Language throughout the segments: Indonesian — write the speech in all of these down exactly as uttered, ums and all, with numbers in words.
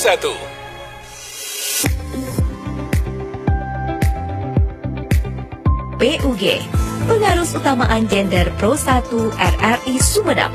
satu. P U G, Pengarus Utamaan Gender Pro satu R R I Sumedang.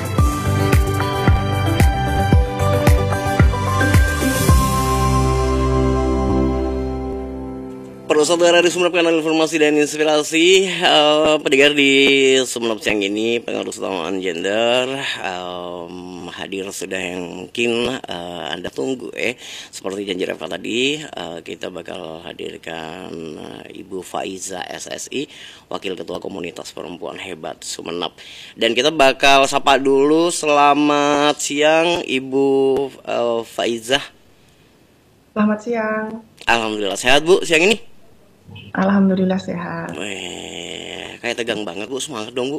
Perlu satu R R I Sumeneb, kanal informasi dan inspirasi. uh, Pendengar di Sumeneb siang ini, pengarus utamaan gender um, hadir sudah yang mungkin uh, Anda tunggu eh seperti janji Reva tadi, uh, kita bakal hadirkan uh, Ibu Faiza S S I, Wakil Ketua Komunitas Perempuan Hebat Sumeneb. Dan kita bakal sapa dulu. Selamat siang Ibu uh, Faiza. Selamat siang. Alhamdulillah sehat Bu siang ini. Alhamdulillah sehat. Weh, kayak tegang banget Bu, semangat dong Bu.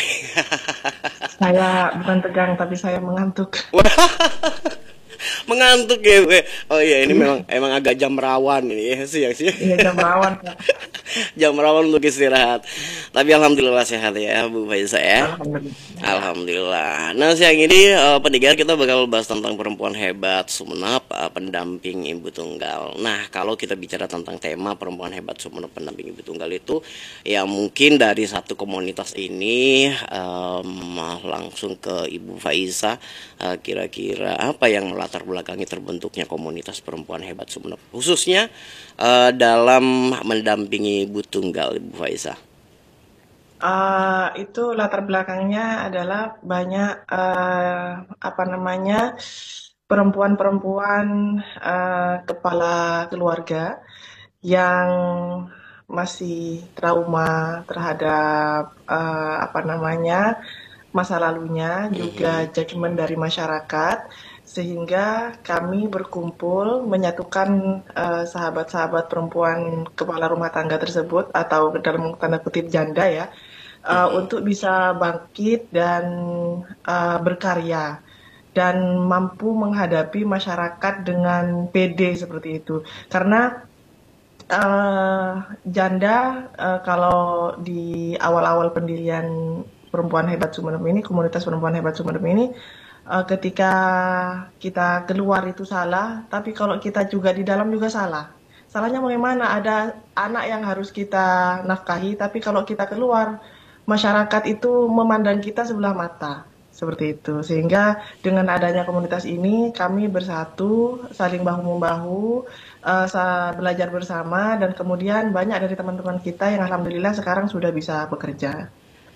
Saya bukan tegang tapi saya mengantuk. Mengantuk ya Bu. Oh iya, ini memang emang agak jam rawan ini ya siang-siang. Iya, jam rawan Pak. Jam rawan untuk istirahat. Tapi alhamdulillah sehat ya Bu Faiza ya. Alhamdulillah. Alhamdulillah. Nah siang ini uh, pendengar kita bakal bahas tentang perempuan hebat Sumeneb, uh, pendamping ibu tunggal. Nah kalau kita bicara tentang tema perempuan hebat Sumeneb pendamping ibu tunggal itu, ya mungkin dari satu komunitas ini um, langsung ke Ibu Faiza, uh, kira-kira apa yang melatar belakangi terbentuknya komunitas perempuan hebat Sumeneb, khususnya uh, dalam mendampingi ibu tunggal, Ibu Faiza. Uh, itu latar belakangnya adalah banyak uh, apa namanya perempuan-perempuan uh, kepala keluarga yang masih trauma terhadap uh, apa namanya masa lalunya, juga judgement dari masyarakat, sehingga kami berkumpul menyatukan uh, sahabat-sahabat perempuan kepala rumah tangga tersebut, atau dalam tanda kutip janda ya, uh, untuk bisa bangkit dan uh, berkarya dan mampu menghadapi masyarakat dengan pede seperti itu. Karena uh, janda uh, kalau di awal-awal pendirian Perempuan Hebat Sumeneb ini, komunitas Perempuan Hebat Sumeneb ini, uh, ketika kita keluar itu salah, tapi kalau kita juga di dalam juga salah. Salahnya bagaimana? Ada anak yang harus kita nafkahi, tapi kalau kita keluar, masyarakat itu memandang kita sebelah mata. Seperti itu. Sehingga dengan adanya komunitas ini, kami bersatu, saling bahu-membahu, uh, belajar bersama, dan kemudian banyak dari teman-teman kita yang alhamdulillah sekarang sudah bisa bekerja.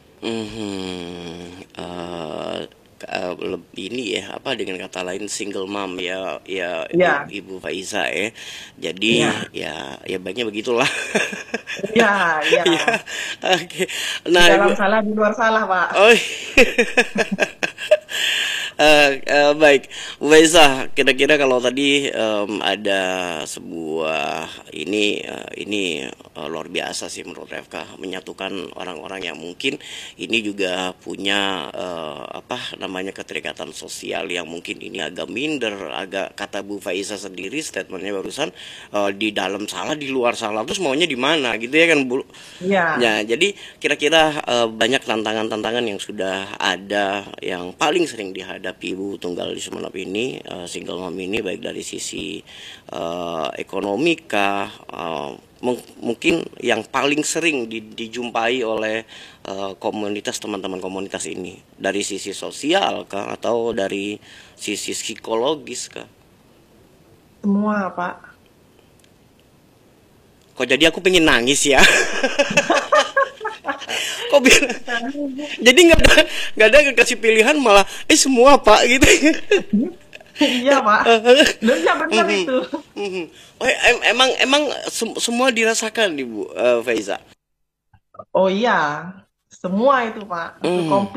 Hmm, uh, uh, ini ya apa dengan kata lain single mom ya ya Ya. Ibu Faiza ya. Jadi Ya. ya ya baiknya begitulah. Ya, ya. Ya, oke. Di Nah, dalam Ibu, salah, di luar salah, Pak. oh. Eh, eh, baik, Bu Faiza, kira-kira kalau tadi em, ada sebuah ini eh, ini eh, luar biasa sih menurut Revka, menyatukan orang-orang yang mungkin ini juga punya eh, apa namanya keterikatan sosial yang mungkin ini agak minder, agak kata Bu Faiza sendiri statementnya barusan, eh, di dalam salah di luar salah, terus maunya di mana gitu ya kan Bu? Ya. Ya, jadi kira-kira eh, banyak tantangan-tantangan yang sudah ada yang paling sering dihadapi ibu tunggal di Sumeneb ini, uh, single mom ini, baik dari sisi uh, ekonomi kah, uh, mung- mungkin yang paling sering di- dijumpai oleh uh, komunitas teman-teman komunitas ini dari sisi sosial kah atau dari sisi psikologis kah? Semua, Pak. Kok jadi aku pengen nangis ya? Kok biar jadi nggak ada nggak ada kasih pilihan, malah eh semua Pak gitu. Iya, Pak. Loh, ya benar itu. Mhm. Oh, em- emang emang sem- semua dirasakan Ibu uh, Faiza. Oh iya, semua itu, Pak. Itu Hmm. komplit.